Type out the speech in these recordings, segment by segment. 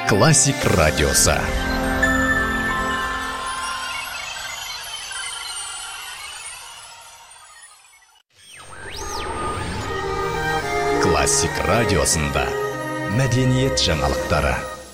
Классик радиосы. Классик радиосында мәдениет жаңалықтары.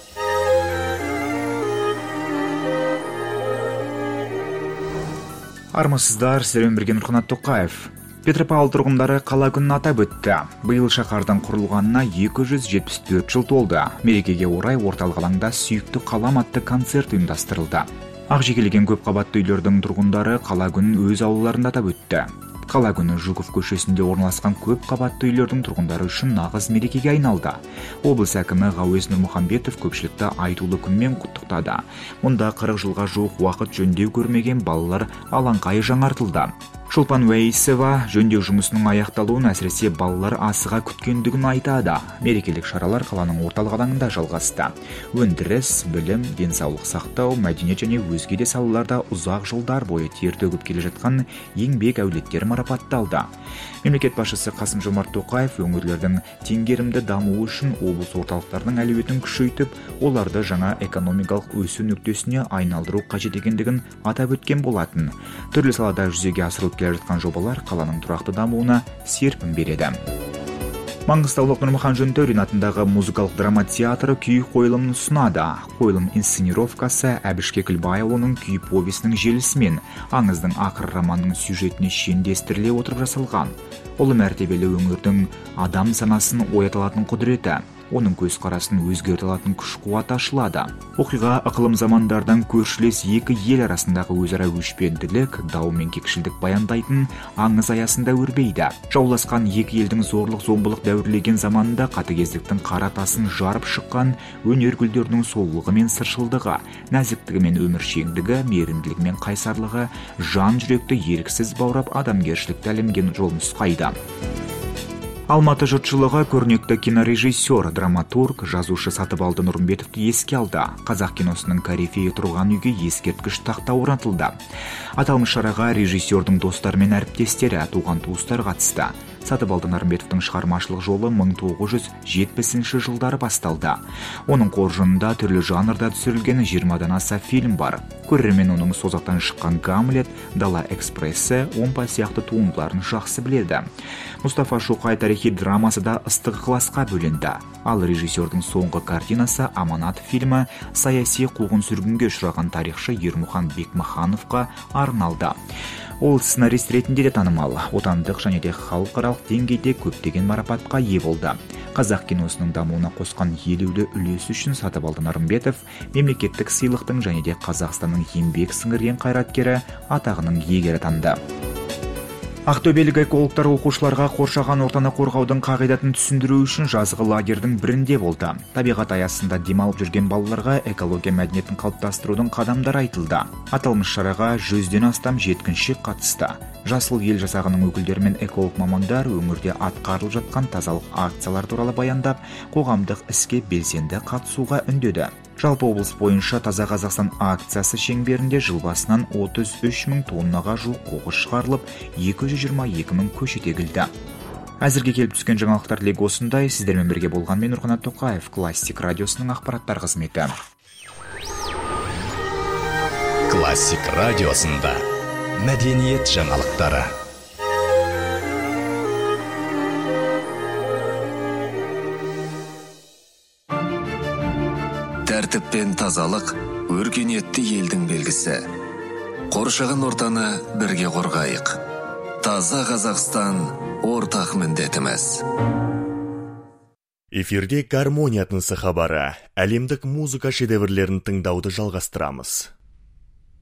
Армысыздар, сіздермен бірге Нұрқанат Тоқаев. Петропавл тұрғындары қала күнін атап өтті. Биыл шаһардың құрылғанына 274 жыл толды. Мерекеге орай орталық алаңда сүйікті қалам атты концерт ұйымдастырылды. Ақжекелеген көп қабатты үйлердің тұрғындары қала күнін өз аулаларында атап өтті. Қала күні Жуков көшесінде орналасқан көп қабатты үйлердің тұрғындары үшін нағыз мерекеге айналды. Облыс әкімі Ғауес Нұрмұхамбетов көпшілікті айтулы күнмен құттықтады. Мұнда 40 жылға жуық уақыт жөндеу көрмеген балалар алаңқайы жаңартылды. Шолпан Уәйісова жөндеу жұмысының аяқталуын әсіресе балалар асыға күткендігін айтады. Мерекелік шаралар қаланың орталық алаңында жалғасты. Өндіріс, білім, денсаулық сақтау, мәдениет және өзге де салаларда ұзақ жылдар бойы тер төгіп келе жатқан еңбек әулеттері марапатталды. Мемлекет басшысы Қасым-Жомарт Тоқаев өңірлердің теңгерімді дамуы үшін облыс орталықтарының әлеуетін күшейтіп, оларды жаңа экономикалық өсу нүктесіне айналдыру қажет екендігін атап өткен болатын. Түрлі салада жүзеге асырылып келе жатқан жобалар қаланың тұрақты дамуына серпін береді. Маңғыстаулық Нұрмұхан Жөнтөрин атындағы музыкалық драма театры күй қойылымын ұсынады. Қойылым инсценировкасы Әбіш Кекілбайұлының күй повесінің желісімен аңыздың ақыр романының сюжетіне шендестіріле отырып жасалған. Ұлы мәртебелі өңірдің адам санасын оятылатын құдіреті, оның көзқарасын өзгерте алатын күш-қуат ашылады. Оқиға ықылым замандардан көршілес екі ел арасындағы өзара өшпенділік, дау мен кекшілдік баяндайтын аңыз аясында өрбейді. Жауласқан екі елдің зорлық-зомбылық дәуірлеген заманында қатыгездіктің қара тасын жарып шыққан өнер гүлдерінің сұлулығы мен сыршылдығы, нәзіктігі мен өміршеңдігі, мейірімділігі мен қайсарлығы жан жүректі еріксіз баурап адамгершілікті әлемген жол нұсқайды. Алматы жұртшылығы көрнекті кинорежиссер, драматург, жазушы Сатыбалды Нұрымбетовті еске алды. Қазақ киносының корифейі тұрған үйге ескерткіш тақта орнатылды. Аталмыш шараға режиссердің достары мен әріптестері, туған туыстар қатысты. Сатыбалды Нұрымбетовтің шығармашылық жолы 1970 жылдары басталды. Оның қоржынында түрлі жанрда түсірілген 20-дан аса фильм бар. Көрермен оның созақтан шыққан Гамлет, Дала экспресі, Омпа сияқты туындыларын жақсы біледі. Мұстафа Шоқай тарихи драмасы да ыстық ықыласқа бөленді. Ал режиссердің соңғы картинасы Аманат фильмі саяси қуғын-сүргінге ұшыраған тарихшы Ермұхан Бекмахановқа арналды. Ол сценарист ретінде де танымал, отандық және де халықаралық деңгейде көптеген марапатқа ие болды. Қазақ киносының дамуына қосқан елеулі үлесі үшін Сатыбалды Нұрымбетов мемлекеттік сыйлықтың және де Қазақстанның еңбек сіңірген қайраткері атағының иегері атанды. Ақтөбелік экологтар оқушыларға қоршаған ортаны қорғаудың қағидатын түсіндіру үшін жазғы лагердің бірінде болды. Табиғат аясында демалып жүрген балаларға экология мәдениетін қалыптастырудың қадамдары айтылды. Аталмыш шараға 100-ден астам жеткіншек қатысты. Жасыл ел жасағының өкілдері мен эколог мамандар өңірде атқарылып жатқан тазалық акциялар туралы баяндап, қоғамдық іске белсенді қатысуға үндеді. Жалпы облыс бойынша Таза Қазақстан акциясы шеңберінде жыл басынан 33 мың тоннаға жуық қоқыс шығарылып, 222 мың көшет егілді. Әзірге келіп түскен жаңалықтар легі осындай. Сіздермен бірге болған мен Нұрқанат Тоқаев, Классик радиосының ақпараттар қызметі. Классик радиосында мәдениет жаңалықтары. Тәртіп пен тазалық өркениетті елдің белгісі. Қоршаған ортаны бірге қорғайық. Таза Қазақстан ортақ міндетіміз. Эфирде гармония тынысы хабары. Әлемдік музыка шедеврлерін тыңдауды жалғастырамыз.